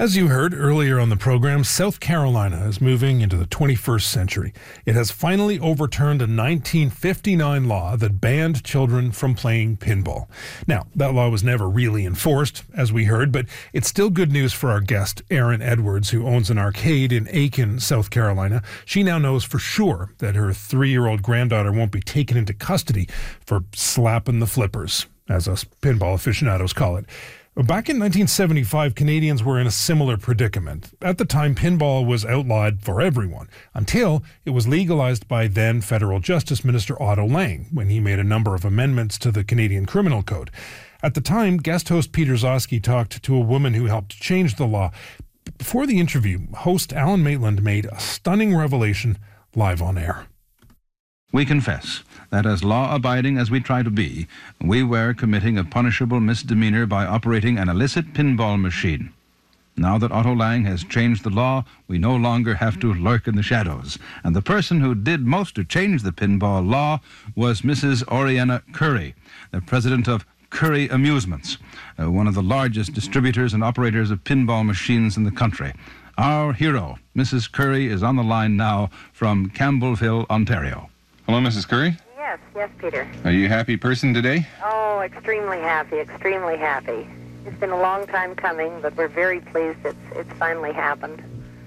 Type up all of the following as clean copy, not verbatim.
As you heard earlier on the program, South Carolina is moving into the 21st century. It has finally overturned a 1959 law that banned children from playing pinball. Now, that law was never really enforced, as we heard, but it's still good news for our guest, Erin Edwards, who owns an arcade in Aiken, South Carolina. She now knows for sure that her 3-year-old granddaughter won't be taken into custody for slapping the flippers, as us pinball aficionados call it. Back in 1975, Canadians were in a similar predicament. At the time, pinball was outlawed for everyone, until it was legalized by then Federal Justice Minister Otto Lang, when he made a number of amendments to the Canadian Criminal Code. At the time, guest host Peter Zosky talked to a woman who helped change the law. Before the interview, host Alan Maitland made a stunning revelation live on air. We confess that as law-abiding as we try to be, we were committing a punishable misdemeanor by operating an illicit pinball machine. Now that Otto Lang has changed the law, we no longer have to lurk in the shadows. And the person who did most to change the pinball law was Mrs. Oriana Curry, the president of Curry Amusements, one of the largest distributors and operators of pinball machines in the country. Our hero, Mrs. Curry, is on the line now from Campbellville, Ontario. Hello, Mrs. Curry. Yes, Peter. Are you a happy person today? Oh, extremely happy, extremely happy. It's been a long time coming, but we're very pleased it's finally happened.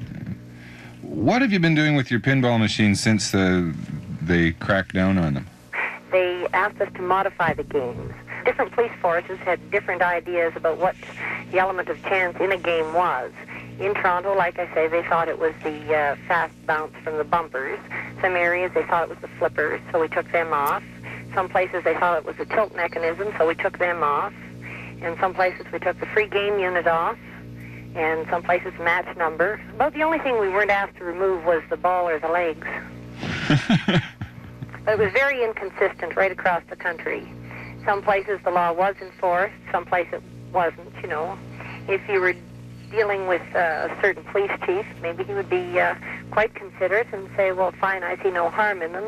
What have you been doing with your pinball machines since they cracked down on them? They asked us to modify the games. Different police forces had different ideas about what the element of chance in a game was. In Toronto, like I say, they thought it was the fast bounce from the bumpers. Some areas they thought it was the flippers, so we took them off. Some places they thought it was the tilt mechanism, so we took them off. In some places we took the free game unit off, and some places match number. About the only thing we weren't asked to remove was the ball or the legs. But it was very inconsistent right across the country. Some places the law was enforced, some places it wasn't, you know. If you were dealing with a certain police chief, maybe he would be quite considerate and say, well, fine, I see no harm in them.